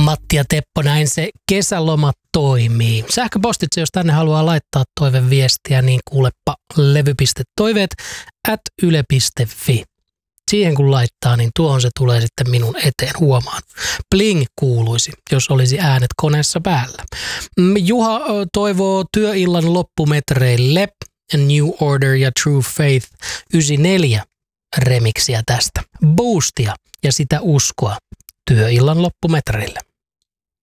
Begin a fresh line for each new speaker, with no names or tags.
Matti ja Teppo, näin se kesäloma toimii. Sähköpostitse, jos tänne haluaa laittaa toiveviestiä, niin kuulepa levy.toiveet@yle.fi. Siihen kun laittaa, niin tuohon se tulee sitten minun eteen huomaan. Bling kuuluisi, jos olisi äänet koneessa päällä. Juha toivoo työillan loppumetreille New Order ja True Faith 94 remiksiä tästä. Boostia ja sitä uskoa työillan loppumetreille.